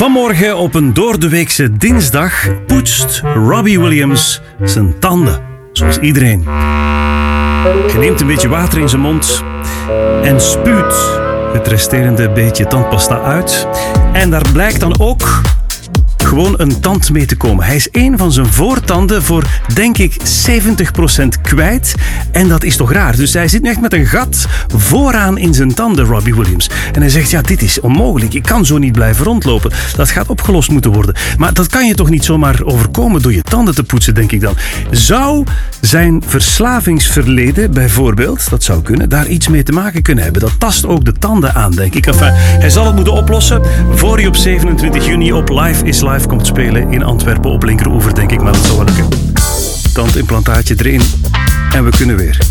Vanmorgen op een doordeweekse dinsdag poetst Robbie Williams zijn tanden. Zoals iedereen. Hij neemt een beetje water in zijn mond en spuwt het resterende beetje tandpasta uit. En daar blijkt dan ook gewoon een tand mee te komen. Hij is één van zijn voortanden voor, denk ik, 70% kwijt. En dat is toch raar. Dus hij zit nu echt met een gat vooraan in zijn tanden, Robbie Williams. En hij zegt, ja, dit is onmogelijk. Ik kan zo niet blijven rondlopen. Dat gaat opgelost moeten worden. Maar dat kan je toch niet zomaar overkomen door je tanden te poetsen, denk ik dan. Zou zijn verslavingsverleden bijvoorbeeld, dat zou kunnen, daar iets mee te maken kunnen hebben. Dat tast ook de tanden aan, denk ik. Enfin, hij zal het moeten oplossen voor hij op 27 juni op Live is Live komt spelen in Antwerpen op Linkeroever, denk ik. Maar dat zal wel lukken. Tandimplantaatje erin en we kunnen weer.